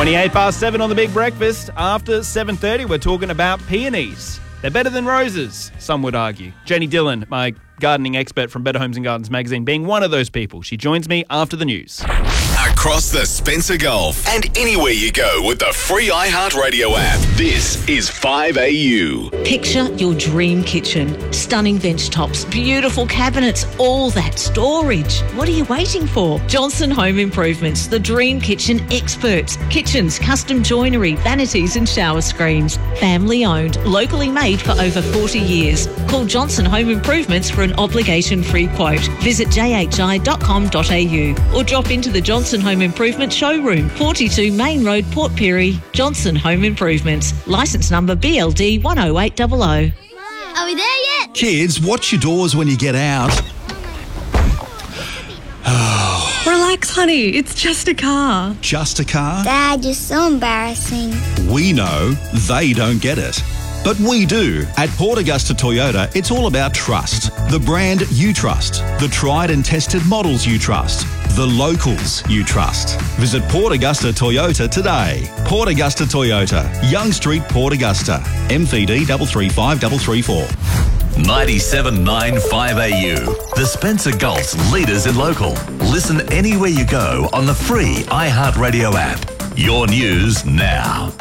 7:28 on The Big Breakfast. After 7:30, we're talking about peonies. They're better than roses, some would argue. Jenny Dillon, my gardening expert from Better Homes and Gardens magazine, being one of those people. She joins me after the news. Across the Spencer Gulf and anywhere you go with the free iHeartRadio app. This is 5AU. Picture your dream kitchen. Stunning bench tops, beautiful cabinets, all that storage. What are you waiting for? Johnson Home Improvements, the dream kitchen experts. Kitchens, custom joinery, vanities and shower screens. Family owned, locally made for over 40 years. Call Johnson Home Improvements for an obligation-free quote. Visit jhi.com.au or drop into the Johnson Home Improvement showroom, 42 Main Road, Port Pirie. Johnson Home Improvements. Licence number BLD 10800. Are we there yet? Kids, watch your doors when you get out. Relax, honey. It's just a car. Just a car? Dad, you're so embarrassing. We know they don't get it. But we do. At Port Augusta Toyota, it's all about trust. The brand you trust. The tried and tested models you trust. The locals you trust. Visit Port Augusta Toyota today. Port Augusta Toyota, Young Street, Port Augusta. MVD 335334. 97.9 5AU. The Spencer Gulf's leaders in local. Listen anywhere you go on the free iHeartRadio app. Your news now.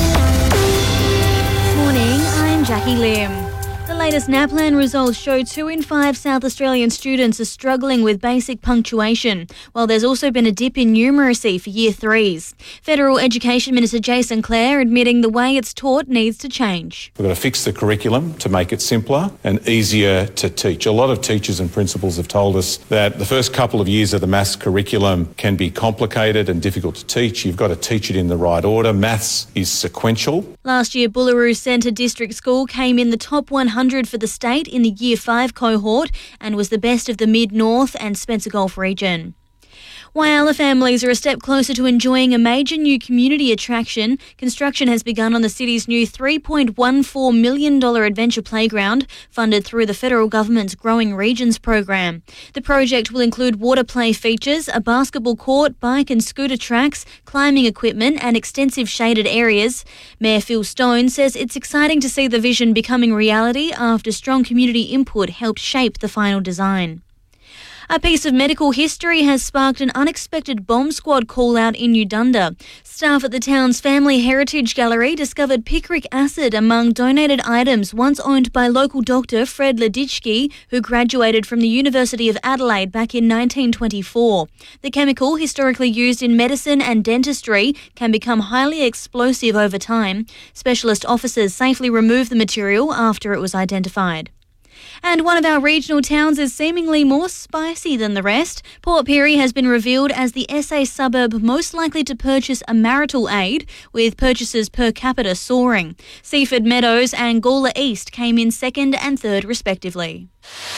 Morning, I'm Jackie Lim. The latest NAPLAN results show 2 in 5 South Australian students are struggling with basic punctuation, while there's also been a dip in numeracy for Year 3s. Federal Education Minister Jason Clare admitting the way it's taught needs to change. We've got to fix the curriculum to make it simpler and easier to teach. A lot of teachers and principals have told us that the first couple of years of the maths curriculum can be complicated and difficult to teach. You've got to teach it in the right order. Maths is sequential. Last year, Bullaroo Centre District School came in the top 100 for the state in the Year 5 cohort and was the best of the Mid-North and Spencer Gulf region. Whyalla families are a step closer to enjoying a major new community attraction. Construction has begun on the city's new $3.14 million adventure playground, funded through the federal government's Growing Regions program. The project will include water play features, a basketball court, bike and scooter tracks, climbing equipment and extensive shaded areas. Mayor Phil Stone says it's exciting to see the vision becoming reality after strong community input helped shape the final design. A piece of medical history has sparked an unexpected bomb squad call-out in Udunda. Staff at the town's Family Heritage Gallery discovered picric acid among donated items once owned by local doctor Fred Leditschke, who graduated from the University of Adelaide back in 1924. The chemical, historically used in medicine and dentistry, can become highly explosive over time. Specialist officers safely removed the material after it was identified. And one of our regional towns is seemingly more spicy than the rest. Port Pirie has been revealed as the SA suburb most likely to purchase a marital aid, with purchases per capita soaring. Seaford Meadows and Gawler East came in second and third respectively.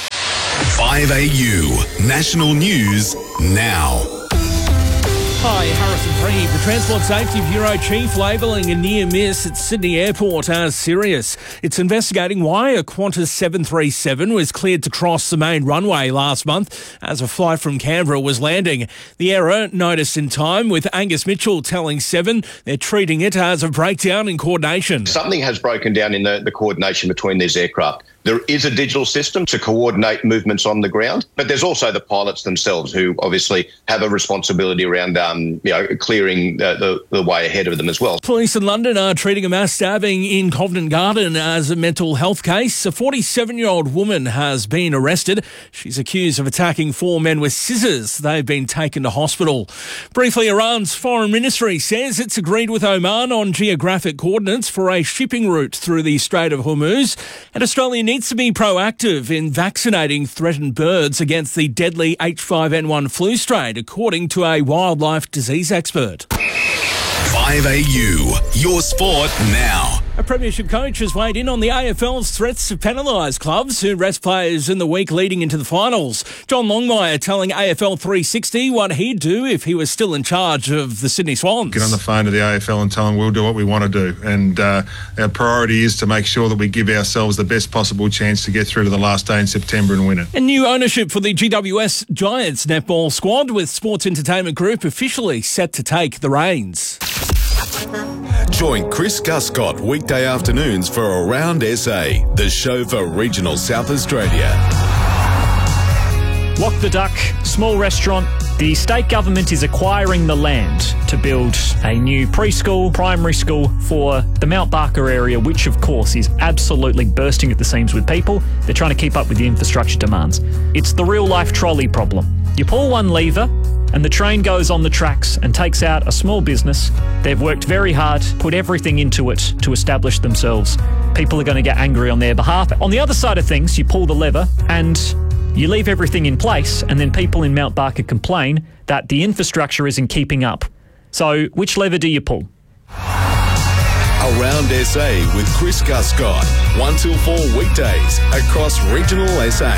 5AU. National News now. Hi, Harrison Freed. The Transport Safety Bureau chief labelling a near miss at Sydney Airport as serious. It's investigating why a Qantas 737 was cleared to cross the main runway last month as a flight from Canberra was landing. The error noticed in time, with Angus Mitchell telling Seven they're treating it as a breakdown in coordination. Something has broken down in the coordination between these aircraft. There is a digital system to coordinate movements on the ground, but there's also the pilots themselves who obviously have a responsibility around clearing the way ahead of them as well. Police in London are treating a mass stabbing in Covent Garden as a mental health case. A 47-year-old woman has been arrested. She's accused of attacking 4 men with scissors. They've been taken to hospital. Briefly, Iran's foreign ministry says it's agreed with Oman on geographic coordinates for a shipping route through the Strait of Hormuz, and Australia needs to be proactive in vaccinating threatened birds against the deadly H5N1 flu strain, according to a wildlife disease expert. 5AU. Your sport now. A premiership coach has weighed in on the AFL's threats to penalise clubs who rest players in the week leading into the finals. John Longmire telling AFL 360 what he'd do if he was still in charge of the Sydney Swans. Get on the phone to the AFL and tell them we'll do what we want to do. And our priority is to make sure that we give ourselves the best possible chance to get through to the last day in September and win it. And new ownership for the GWS Giants netball squad, with Sports Entertainment Group officially set to take the reins. Join Chris Guscott weekday afternoons for Around SA, the show for regional South Australia. Lock the Duck, small restaurant. The state government is acquiring the land to build a new preschool, primary school for the Mount Barker area, which of course is absolutely bursting at the seams with people. They're trying to keep up with the infrastructure demands. It's the real life trolley problem. You pull one lever and the train goes on the tracks and takes out a small business. They've worked very hard, put everything into it to establish themselves. People are going to get angry on their behalf. On the other side of things, you pull the lever and you leave everything in place, and then people in Mount Barker complain that the infrastructure isn't keeping up. So which lever do you pull? Around SA with Chris Guscott, 1 till 4 weekdays across regional SA.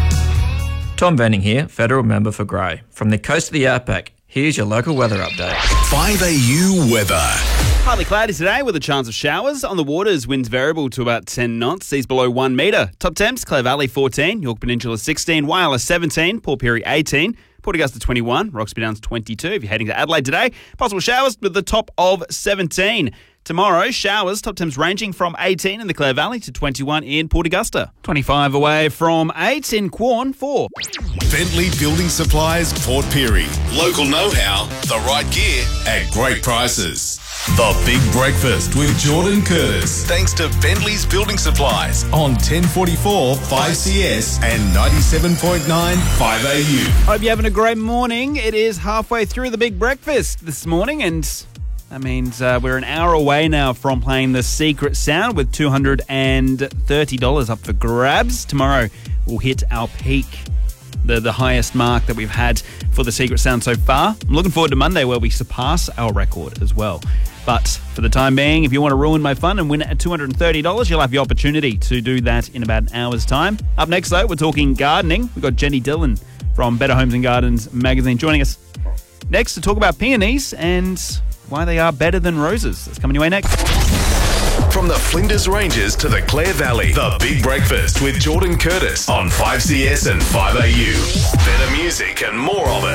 Tom Venning here, Federal Member for Grey. From the coast of the Outback, here's your local weather update. 5AU weather. Partly cloudy today with a chance of showers. On the waters, winds variable to about 10 knots, seas below 1 metre. Top temps, Clare Valley 14, York Peninsula 16, Whyalla 17, Port Pirie 18, Port Augusta 21, Roxby Downs 22. If you're heading to Adelaide today, possible showers with the top of 17. Tomorrow, showers, top temps ranging from 18 in the Clare Valley to 21 in Port Augusta. 25 away from 8 in Quorn 4. Bentley Building Supplies, Port Pirie. Local know-how, the right gear at great prices. The Big Breakfast with Jordan Curtis. Thanks to Bentley's Building Supplies on 1044 5CS and 97.9 5AU. Hope you're having a great morning. It is halfway through the Big Breakfast this morning, and that means we're an hour away now from playing the Secret Sound with $230 up for grabs. Tomorrow we'll hit our peak, the highest mark that we've had for the Secret Sound so far. I'm looking forward to Monday where we surpass our record as well. But for the time being, if you want to ruin my fun and win at $230, you'll have the opportunity to do that in about an hour's time. Up next, though, we're talking gardening. We've got Jenny Dillon from Better Homes and Gardens magazine joining us next to talk about peonies and why they are better than roses. That's coming your way next. From the Flinders Ranges to the Clare Valley, the Big Breakfast with Jordan Curtis on 5CS and 5AU. Better music and more of it.